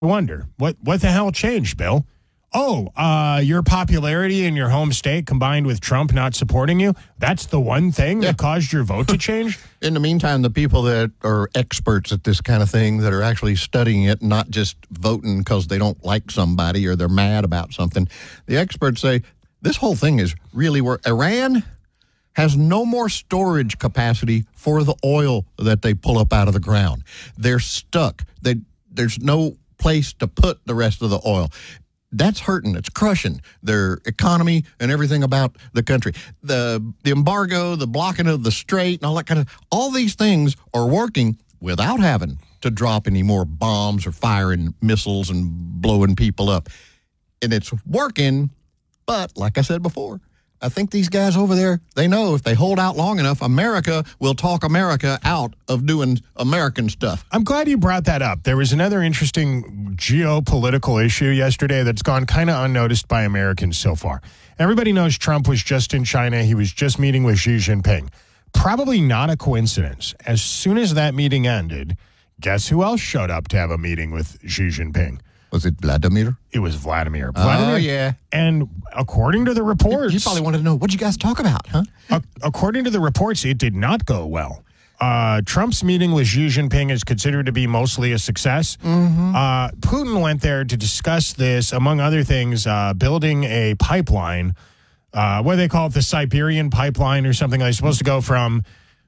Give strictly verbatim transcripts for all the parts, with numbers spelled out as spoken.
wonder, what, what the hell changed, Bill? Oh, uh, your popularity in your home state combined with Trump not supporting you, that's the one thing Yeah. that caused your vote to change? In the meantime, the people that are experts at this kind of thing, that are actually studying it, not just voting because they don't like somebody or they're mad about something, the experts say this whole thing is really where Iran has no more storage capacity for the oil that they pull up out of the ground. They're stuck. They, there's no place to put the rest of the oil. That's hurting. It's crushing their economy and everything about the country. The the embargo, the blocking of the strait, and all that kind of, all these things are working without having to drop any more bombs or firing missiles and blowing people up. And it's working, but like I said before, I think these guys over there, they know if they hold out long enough, America will talk America out of doing American stuff. I'm glad you brought that up. There was another interesting geopolitical issue yesterday that's gone kind of unnoticed by Americans so far. Everybody knows Trump was just in China. He was just meeting with Xi Jinping. Probably not a coincidence. As soon as that meeting ended, guess who else showed up to have a meeting with Xi Jinping? Was it Vladimir? It was Vladimir. Vladimir. Oh, yeah. And according to the reports... You probably wanted to know, what'd you guys talk about, huh? a- according to the reports, it did not go well. Uh, Trump's meeting with Xi Jinping is considered to be mostly a success. Mm-hmm. Uh, Putin went there to discuss this, among other things, uh, building a pipeline. Uh, what do they call it? The Siberian pipeline or something. It's supposed to go from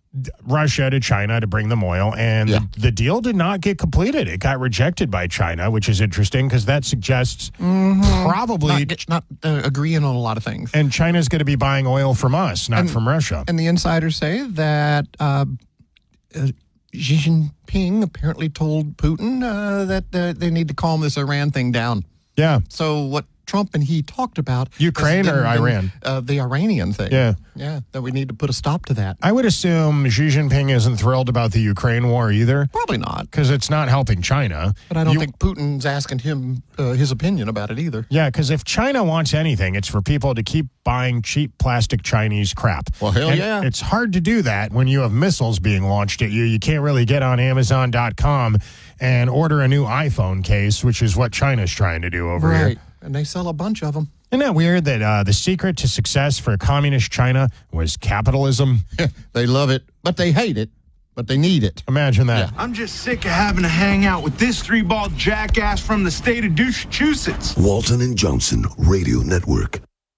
Russia to China to bring them oil, and Yeah. the, the deal did not get completed. It got rejected by China, which is interesting because that suggests Mm-hmm. probably Not, get- not uh, agreeing on a lot of things. and China's going to be buying oil from us, not And- from Russia. And the insiders say that uh, uh, Xi Jinping apparently told Putin uh, that uh, they need to calm this Iran thing down. Yeah. So what Trump and he talked about... Ukraine has or been- Iran? Uh, the Iranian thing. Yeah. Yeah, that we need to put a stop to that. I would assume Xi Jinping isn't thrilled about the Ukraine war either Probably not. because it's not helping China. But I don't You- think Putin's asking him uh, his opinion about it either. Yeah, because if China wants anything, it's for people to keep buying cheap plastic Chinese crap. Well, hell And yeah. It's hard to do that when you have missiles being launched at you. You can't really get on Amazon dot com and order a new iPhone case, which is what China's trying to do over here. Right. And they sell a bunch of them. Isn't that weird that uh, the secret to success for communist China was capitalism? They love it, but they hate it, but they need it. Imagine that. Yeah. I'm just sick of having to hang out with this three-balled jackass from the state of Massachusetts. Walton and Johnson Radio Network.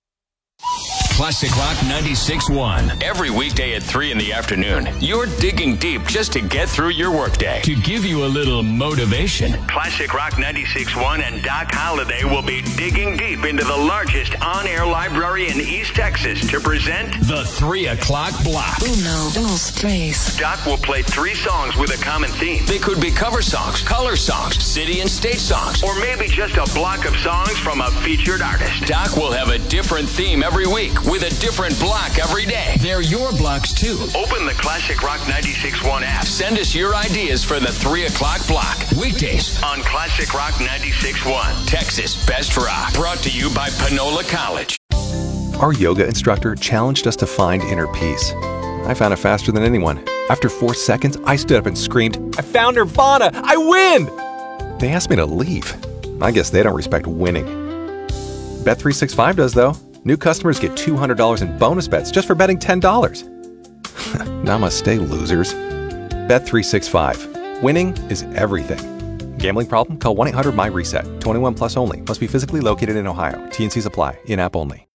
Classic Rock ninety-six point one. Every weekday at three in the afternoon, you're digging deep just to get through your workday. To give you a little motivation. Classic Rock ninety-six point one and Doc Holliday will be digging deep into the largest on-air library in East Texas to present the three o'clock block. Uno, dos, tres. Doc will play three songs with a common theme. They could be cover songs, color songs, city and state songs, or maybe just a block of songs from a featured artist. Doc will have a different theme every week with a different block every day. They're your blocks too. Open the Classic Rock ninety-six point one app. Send us your ideas for the three o'clock block. Weekdays on Classic Rock ninety-six point one. Texas Best Rock. Brought to you by Panola College. Our yoga instructor challenged us to find inner peace. I found it faster than anyone. After four seconds, I stood up and screamed, "I found Nirvana! I win!" They asked me to leave. I guess they don't respect winning. Bet three sixty-five does, though. New customers get two hundred dollars in bonus bets just for betting ten dollars. Namaste, losers. Bet three sixty-five. Winning is everything. Gambling problem? Call one eight hundred M Y RESET. twenty-one plus only. Must be physically located in Ohio. T N Cs apply. In-app only.